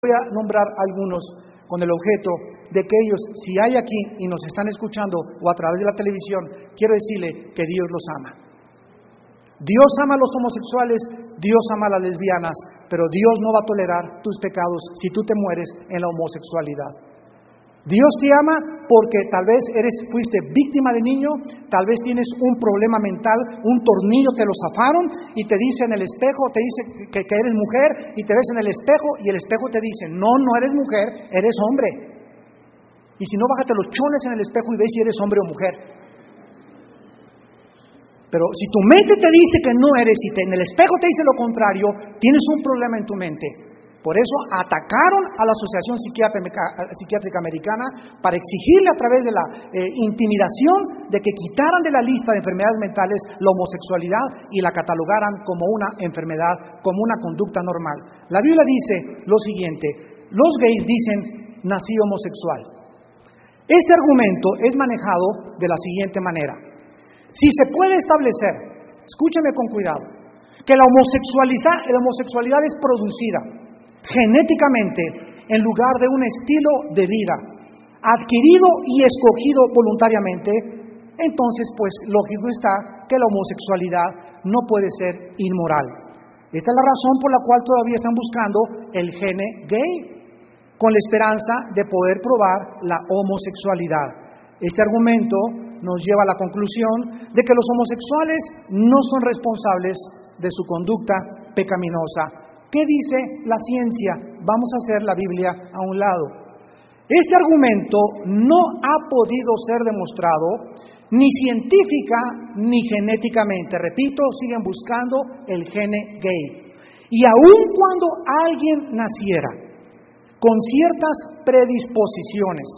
Voy a nombrar algunos con el objeto de que ellos, si hay aquí y nos están escuchando o a través de la televisión, quiero decirle que Dios los ama. Dios ama a los homosexuales, Dios ama a las lesbianas, pero Dios no va a tolerar tus pecados si tú te mueres en la homosexualidad. Dios te ama porque tal vez fuiste víctima de niño, tal vez tienes un problema mental, un tornillo te lo zafaron y te dice en el espejo, te dice que eres mujer y te ves en el espejo y el espejo te dice, no eres mujer, eres hombre. Y si no, bájate los chones en el espejo y ves si eres hombre o mujer. Pero si tu mente te dice que no eres y en el espejo te dice lo contrario, tienes un problema en tu mente. Por eso atacaron a la Asociación Psiquiátrica Americana para exigirle a través de la intimidación de que quitaran de la lista de enfermedades mentales la homosexualidad y la catalogaran como una enfermedad, como una conducta normal. La Biblia dice lo siguiente: los gays dicen, nací homosexual. Este argumento es manejado de la siguiente manera. Si se puede establecer, escúcheme con cuidado, que la homosexualidad es producida genéticamente en lugar de un estilo de vida adquirido y escogido voluntariamente, entonces pues lógico está que la homosexualidad no puede ser inmoral. Esta es la razón por la cual todavía están buscando el gene gay, con la esperanza de poder probar la homosexualidad. Este argumento nos lleva a la conclusión de que los homosexuales no son responsables de su conducta pecaminosa. ¿Qué dice la ciencia? Vamos a hacer la Biblia a un lado. Este argumento no ha podido ser demostrado ni científica ni genéticamente. Repito, siguen buscando el gene gay. Y aun cuando alguien naciera con ciertas predisposiciones,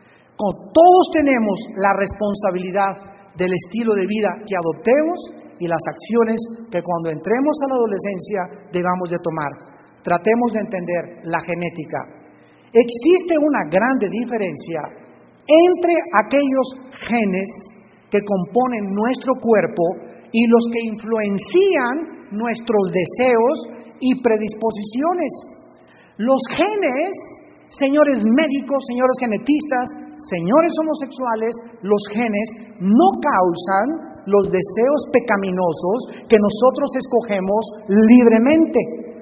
todos tenemos la responsabilidad del estilo de vida que adoptemos y las acciones que cuando entremos a la adolescencia debamos de tomar. Tratemos de entender la genética. Existe una grande diferencia entre aquellos genes que componen nuestro cuerpo y los que influencian nuestros deseos y predisposiciones. Los genes, señores médicos, señores genetistas, señores homosexuales, los genes no causan los deseos pecaminosos que nosotros escogemos libremente.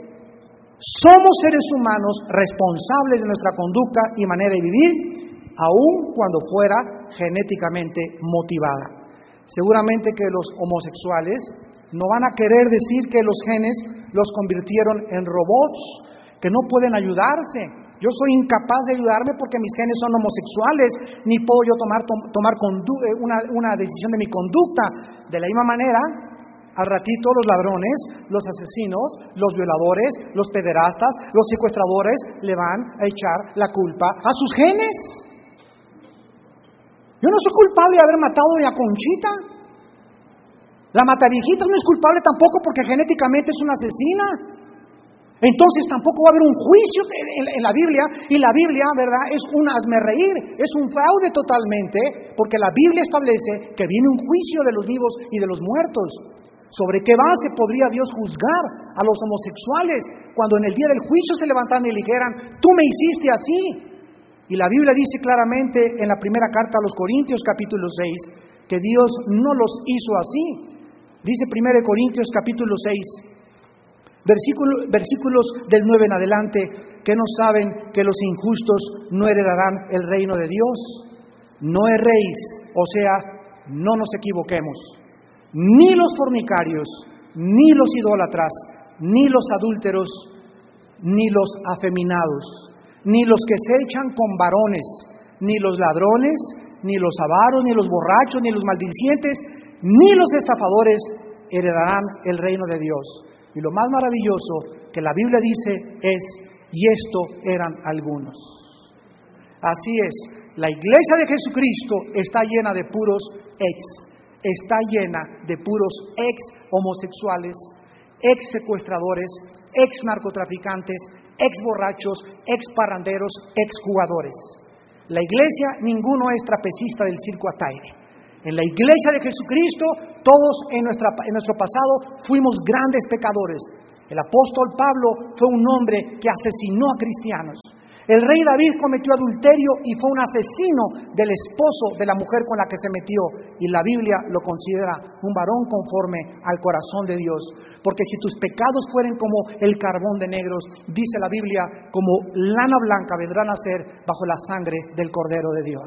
Somos seres humanos responsables de nuestra conducta y manera de vivir, aun cuando fuera genéticamente motivada. Seguramente que los homosexuales no van a querer decir que los genes los convirtieron en robots, que no pueden ayudarse. Yo soy incapaz de ayudarme porque mis genes son homosexuales, ni puedo yo tomar una decisión de mi conducta. De la misma manera, al ratito los ladrones, los asesinos, los violadores, los pederastas, los secuestradores le van a echar la culpa a sus genes. Yo no soy culpable de haber matado a doña Conchita. La mataviejita no es culpable tampoco porque genéticamente es una asesina. Entonces tampoco va a haber un juicio en la Biblia, y la Biblia, ¿verdad?, es un hazmerreír, es un fraude totalmente, porque la Biblia establece que viene un juicio de los vivos y de los muertos. ¿Sobre qué base podría Dios juzgar a los homosexuales cuando en el día del juicio se levantaran y le dijeran, tú me hiciste así? Y la Biblia dice claramente en la primera carta a los Corintios capítulo 6 que Dios no los hizo así. Dice 1 Corintios capítulo 6 versículos del 9 en adelante, que no saben que los injustos no heredarán el reino de Dios. No erréis, o sea, no nos equivoquemos. Ni los fornicarios, ni los idólatras, ni los adúlteros, ni los afeminados, ni los que se echan con varones, ni los ladrones, ni los avaros, ni los borrachos, ni los maldicientes, ni los estafadores heredarán el reino de Dios. Y lo más maravilloso que la Biblia dice es, y esto eran algunos. Así es, la iglesia de Jesucristo está llena de puros está llena de puros ex homosexuales, ex secuestradores, ex narcotraficantes, ex borrachos, ex parranderos, ex jugadores. La iglesia, ninguno es trapecista del circo Ataire. En la iglesia de Jesucristo, todos en nuestro pasado fuimos grandes pecadores. El apóstol Pablo fue un hombre que asesinó a cristianos. El rey David cometió adulterio y fue un asesino del esposo de la mujer con la que se metió. Y la Biblia lo considera un varón conforme al corazón de Dios. Porque si tus pecados fueren como el carbón de negros, dice la Biblia, como lana blanca vendrán a ser bajo la sangre del Cordero de Dios.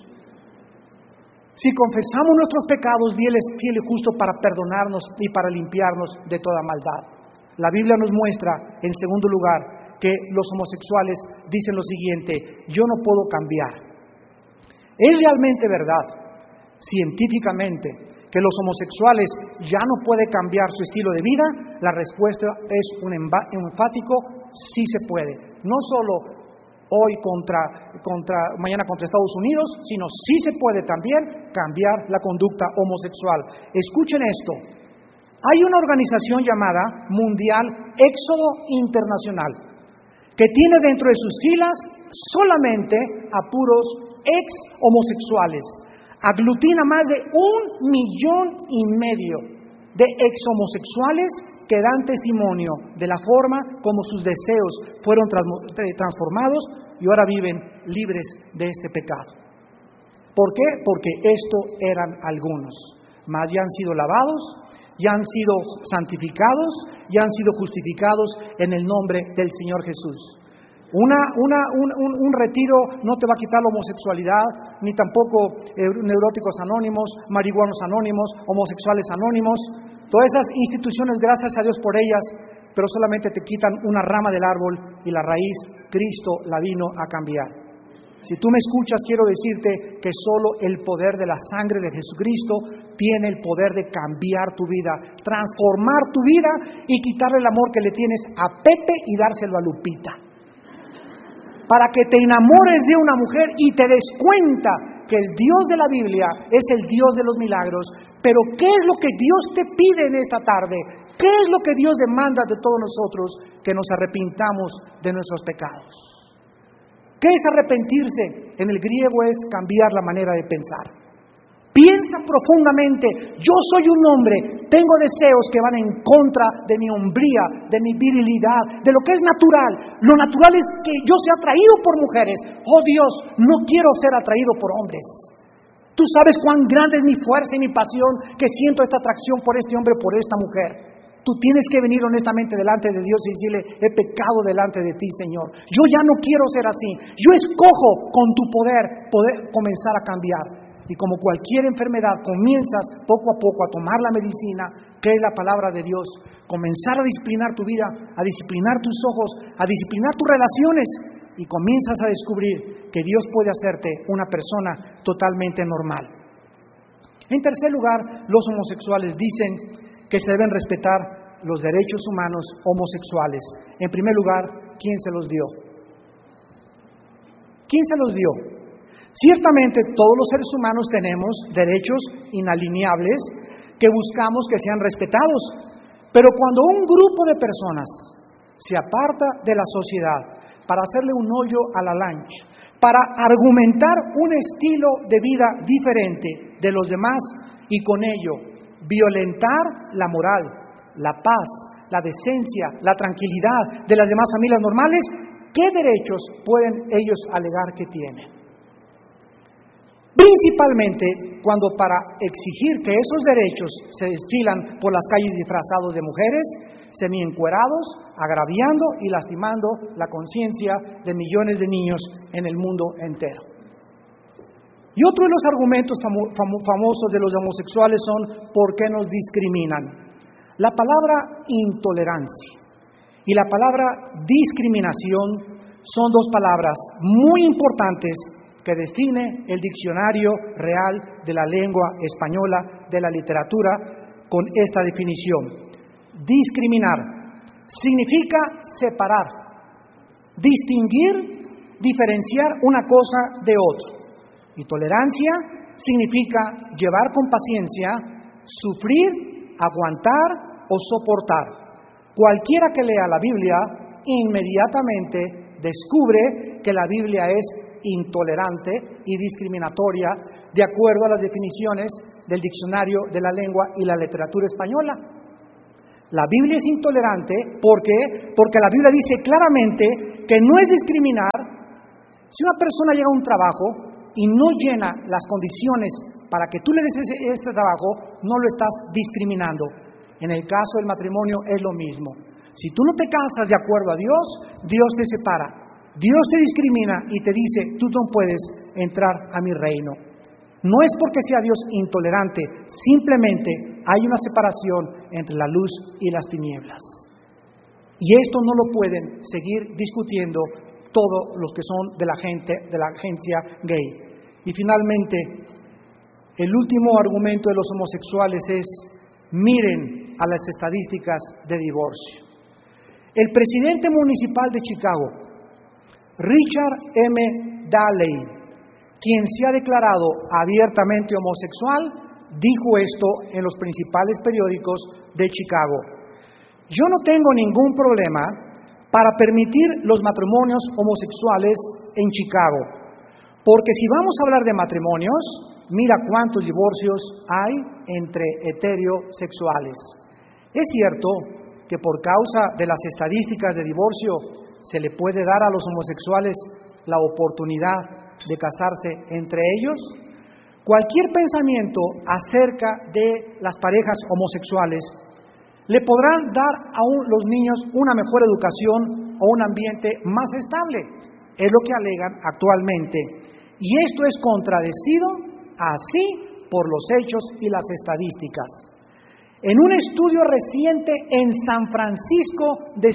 Si confesamos nuestros pecados, Él es fiel y justo para perdonarnos y para limpiarnos de toda maldad. La Biblia nos muestra, en segundo lugar, que los homosexuales dicen lo siguiente: yo no puedo cambiar. ¿Es realmente verdad, científicamente, que los homosexuales ya no pueden cambiar su estilo de vida? La respuesta es un enfático: sí se puede. No solo hoy mañana contra Estados Unidos, sino sí se puede también cambiar la conducta homosexual. Escuchen esto. Hay una organización llamada Mundial Éxodo Internacional, que tiene dentro de sus filas solamente a puros ex-homosexuales. Aglutina más de 1,5 millones de ex-homosexuales que dan testimonio de la forma como sus deseos fueron transformados y ahora viven libres de este pecado. ¿Por qué? Porque esto eran algunos, mas ya han sido lavados, ya han sido santificados, ya han sido justificados en el nombre del Señor Jesús. Un retiro no te va a quitar la homosexualidad, ni tampoco neuróticos anónimos, marihuanos anónimos, homosexuales anónimos. Todas esas instituciones, gracias a Dios por ellas, pero solamente te quitan una rama del árbol y la raíz, Cristo la vino a cambiar. Si tú me escuchas, quiero decirte que solo el poder de la sangre de Jesucristo tiene el poder de cambiar tu vida, transformar tu vida y quitarle el amor que le tienes a Pepe y dárselo a Lupita. Para que te enamores de una mujer y te des cuenta que el Dios de la Biblia es el Dios de los milagros. Pero ¿qué es lo que Dios te pide en esta tarde? ¿Qué es lo que Dios demanda de todos nosotros? Que nos arrepintamos de nuestros pecados. ¿Qué es arrepentirse? En el griego es cambiar la manera de pensar. Piensa profundamente: yo soy un hombre, tengo deseos que van en contra de mi hombría, de mi virilidad, de lo que es natural. Lo natural es que yo sea atraído por mujeres. Oh Dios, no quiero ser atraído por hombres. Tú sabes cuán grande es mi fuerza y mi pasión, que siento esta atracción por este hombre, por esta mujer. Tú tienes que venir honestamente delante de Dios y decirle: he pecado delante de ti, Señor. Yo ya no quiero ser así. Yo escojo con tu poder comenzar a cambiar. Y como cualquier enfermedad, comienzas poco a poco a tomar la medicina, que es la palabra de Dios. Comenzar a disciplinar tu vida, a disciplinar tus ojos, a disciplinar tus relaciones. Y comienzas a descubrir que Dios puede hacerte una persona totalmente normal. En tercer lugar, los homosexuales dicen que se deben respetar los derechos humanos homosexuales. En primer lugar, ¿quién se los dio? ¿Quién se los dio? Ciertamente todos los seres humanos tenemos derechos inalineables que buscamos que sean respetados, pero cuando un grupo de personas se aparta de la sociedad para hacerle un hoyo a la lancha, para argumentar un estilo de vida diferente de los demás y con ello violentar la moral, la paz, la decencia, la tranquilidad de las demás familias normales, ¿qué derechos pueden ellos alegar que tienen? Principalmente cuando para exigir que esos derechos se desfilan por las calles disfrazados de mujeres, semiencuerados, agraviando y lastimando la conciencia de millones de niños en el mundo entero. Y otro de los argumentos famosos de los homosexuales son: ¿por qué nos discriminan? La palabra intolerancia y la palabra discriminación son dos palabras muy importantes que define el diccionario real de la lengua española, de la literatura, con esta definición. Discriminar significa separar, distinguir, diferenciar una cosa de otra. Y tolerancia significa llevar con paciencia, sufrir, aguantar o soportar. Cualquiera que lea la Biblia inmediatamente descubre que la Biblia es intolerante y discriminatoria de acuerdo a las definiciones del diccionario de la lengua y la literatura española. La Biblia es intolerante, ¿por qué? Porque la Biblia dice claramente que no es discriminar. Si una persona llega a un trabajo y no llena las condiciones para que tú le des este trabajo, no lo estás discriminando. En el caso del matrimonio es lo mismo. Si tú no te casas de acuerdo a Dios, Dios te separa. Dios te discrimina y te dice, tú no puedes entrar a mi reino. No es porque sea Dios intolerante, simplemente hay una separación entre la luz y las tinieblas. Y esto no lo pueden seguir discutiendo todos los que son de la agencia gay. Y finalmente, el último argumento de los homosexuales es, miren a las estadísticas de divorcio. El presidente municipal de Chicago, Richard M. Daley, quien se ha declarado abiertamente homosexual, dijo esto en los principales periódicos de Chicago. Yo no tengo ningún problema para permitir los matrimonios homosexuales en Chicago, porque si vamos a hablar de matrimonios, mira cuántos divorcios hay entre heterosexuales. Es cierto que por causa de las estadísticas de divorcio se le puede dar a los homosexuales la oportunidad de casarse entre ellos. Cualquier pensamiento acerca de las parejas homosexuales le podrán dar a los niños una mejor educación o un ambiente más estable. Es lo que alegan actualmente. Y esto es contradecido así por los hechos y las estadísticas. En un estudio reciente en San Francisco de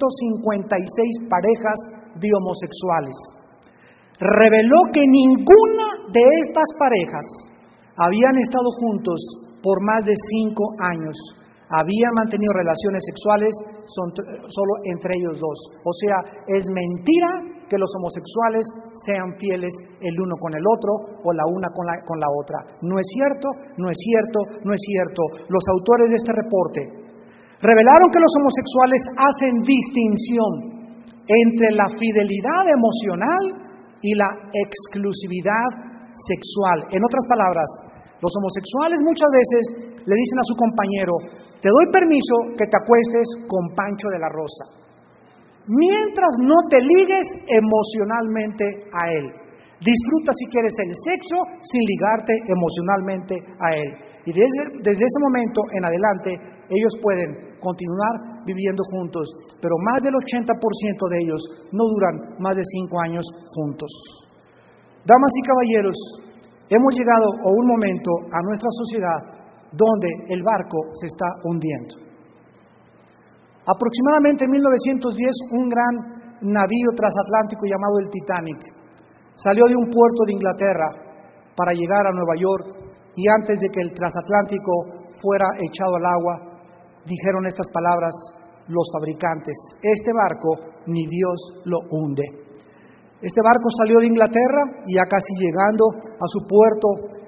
156 parejas de homosexuales, reveló que ninguna de estas parejas habían estado juntos por más de 5 años. Habían mantenido relaciones sexuales solo entre ellos dos. O sea, es mentira que los homosexuales sean fieles el uno con el otro o la una con la otra. No es cierto, no es cierto, no es cierto. Los autores de este reporte revelaron que los homosexuales hacen distinción entre la fidelidad emocional y la exclusividad sexual. En otras palabras, los homosexuales muchas veces le dicen a su compañero, te doy permiso que te acuestes con Pancho de la Rosa, mientras no te ligues emocionalmente a él. Disfruta si quieres el sexo sin ligarte emocionalmente a él. Y desde ese momento en adelante ellos pueden continuar viviendo juntos, pero más del 80% de ellos no duran más de 5 años juntos. Damas y caballeros, hemos llegado a un momento a nuestra sociedad donde el barco se está hundiendo. Aproximadamente en 1910, un gran navío transatlántico llamado el Titanic salió de un puerto de Inglaterra para llegar a Nueva York, y antes de que el transatlántico fuera echado al agua, dijeron estas palabras los fabricantes: este barco ni Dios lo hunde. Este barco salió de Inglaterra y ya casi llegando a su puerto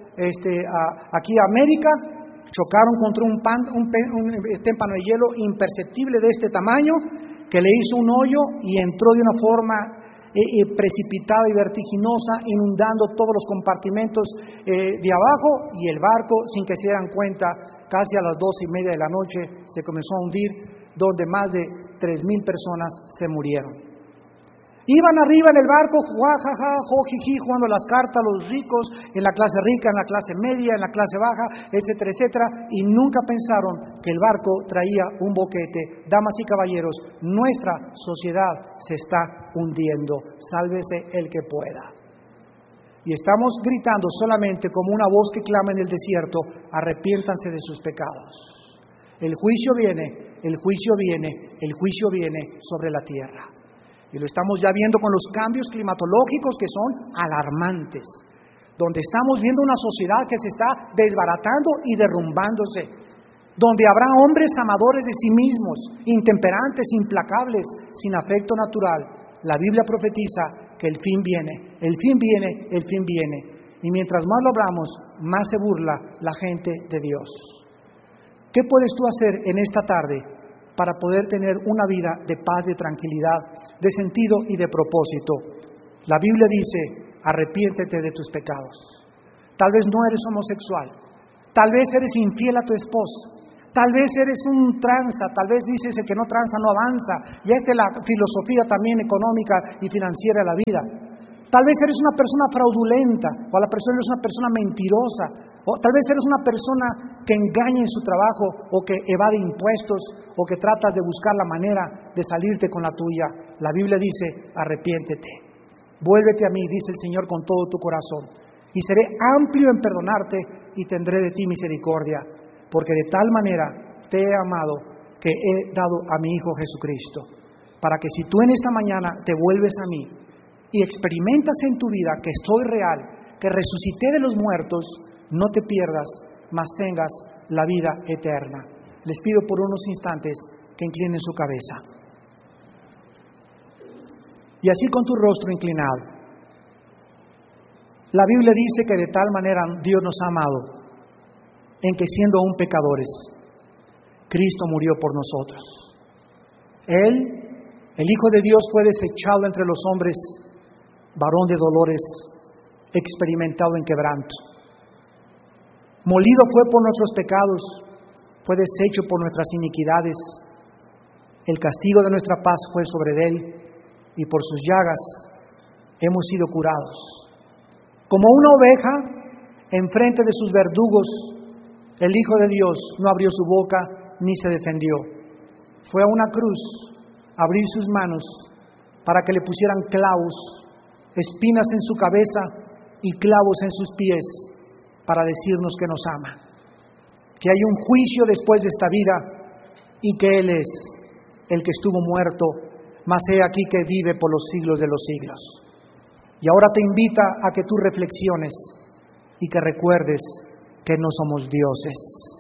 aquí a América, chocaron contra un témpano de hielo imperceptible de este tamaño, que le hizo un hoyo y entró de una forma precipitada y vertiginosa, inundando todos los compartimentos de abajo, y el barco, sin que se dieran cuenta, casi a las 12:30 de la noche se comenzó a hundir, donde más de 3,000 personas se murieron. Iban arriba en el barco, jajaja, jojiji, jugando las cartas, los ricos, en la clase rica, en la clase media, en la clase baja, etcétera, etcétera, y nunca pensaron que el barco traía un boquete. Damas y caballeros, nuestra sociedad se está hundiendo. Sálvese el que pueda. Y estamos gritando solamente como una voz que clama en el desierto: arrepiéntanse de sus pecados. El juicio viene, el juicio viene, el juicio viene sobre la tierra. Y lo estamos ya viendo con los cambios climatológicos que son alarmantes, donde estamos viendo una sociedad que se está desbaratando y derrumbándose, donde habrá hombres amadores de sí mismos, intemperantes, implacables, sin afecto natural. La Biblia profetiza que el fin viene, el fin viene, el fin viene. Y mientras más lo hablamos, más se burla la gente de Dios. ¿Qué puedes tú hacer en esta tarde para poder tener una vida de paz, de tranquilidad, de sentido y de propósito? La Biblia dice: arrepiéntete de tus pecados. Tal vez no eres homosexual, tal vez eres infiel a tu esposa, Tal vez eres un tranza, tal vez dices el que no tranza no avanza. Y esta es la filosofía también económica y financiera de la vida. Tal vez eres una persona fraudulenta, o a la persona eres una persona mentirosa, o tal vez eres una persona que engaña en su trabajo, o que evade impuestos, o que tratas de buscar la manera de salirte con la tuya. La Biblia dice, arrepiéntete, vuélvete a mí, dice el Señor, con todo tu corazón, y seré amplio en perdonarte y tendré de ti misericordia, porque de tal manera te he amado que he dado a mi Hijo Jesucristo, para que si tú en esta mañana te vuelves a mí y experimentas en tu vida que soy real, que resucité de los muertos, no te pierdas, mas tengas la vida eterna. Les pido por unos instantes que inclinen su cabeza. Y así con tu rostro inclinado. La Biblia dice que de tal manera Dios nos ha amado, en que siendo aún pecadores, Cristo murió por nosotros. Él, el Hijo de Dios, fue desechado entre los hombres, varón de dolores, experimentado en quebranto. Molido fue por nuestros pecados, fue deshecho por nuestras iniquidades. El castigo de nuestra paz fue sobre él, y por sus llagas hemos sido curados. Como una oveja enfrente de sus verdugos, el Hijo de Dios no abrió su boca ni se defendió. Fue a una cruz a abrir sus manos para que le pusieran clavos, espinas en su cabeza y clavos en sus pies, para decirnos que nos ama, que hay un juicio después de esta vida y que Él es el que estuvo muerto, mas he aquí que vive por los siglos de los siglos. Y ahora te invita a que tú reflexiones y que recuerdes que no somos dioses,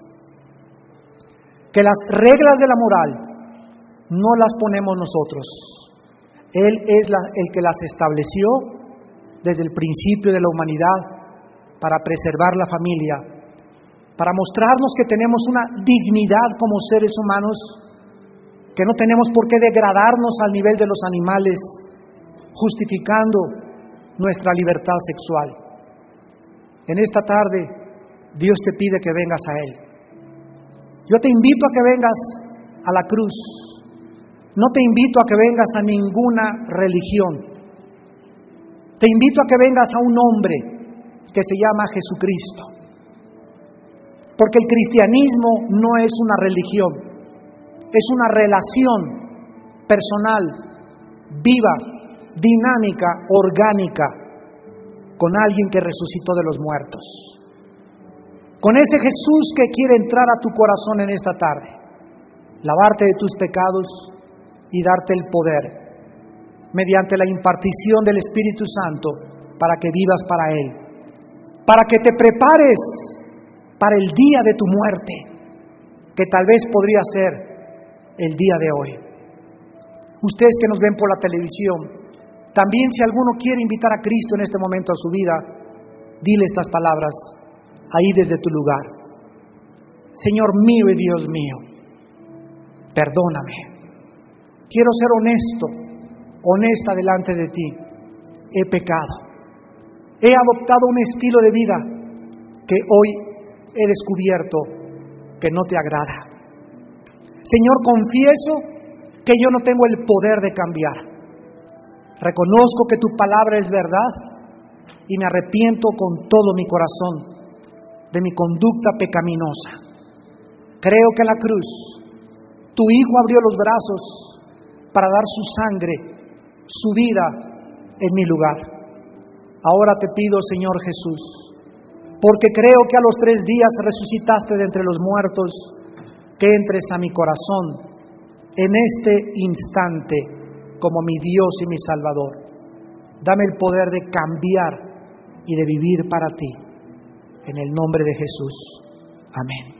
que las reglas de la moral no las ponemos nosotros. Él es el que las estableció desde el principio de la humanidad para preservar la familia, para mostrarnos que tenemos una dignidad como seres humanos, que no tenemos por qué degradarnos al nivel de los animales, justificando nuestra libertad sexual. En esta tarde, Dios te pide que vengas a Él. Yo te invito a que vengas a la cruz. No te invito a que vengas a ninguna religión. Te invito a que vengas a un hombre que se llama Jesucristo. Porque el cristianismo no es una religión, es una relación personal, viva, dinámica, orgánica, con alguien que resucitó de los muertos. Con ese Jesús que quiere entrar a tu corazón en esta tarde, lavarte de tus pecados y darte el poder, mediante la impartición del Espíritu Santo, para que vivas para Él, para que te prepares para el día de tu muerte, que tal vez podría ser el día de hoy. Ustedes que nos ven por la televisión, también si alguno quiere invitar a Cristo en este momento a su vida, dile estas palabras ahí desde tu lugar. Señor mío y Dios mío, perdóname. Quiero ser honesto, honesta delante de ti. He pecado. He adoptado un estilo de vida que hoy he descubierto que no te agrada. Señor, confieso que yo no tengo el poder de cambiar. Reconozco que tu palabra es verdad y me arrepiento con todo mi corazón de mi conducta pecaminosa. Creo que en la cruz tu Hijo abrió los brazos para dar su sangre, su vida en mi lugar. Ahora te pido, Señor Jesús, porque creo que a los 3 días resucitaste de entre los muertos, que entres a mi corazón en este instante como mi Dios y mi Salvador. Dame el poder de cambiar y de vivir para ti. En el nombre de Jesús. Amén.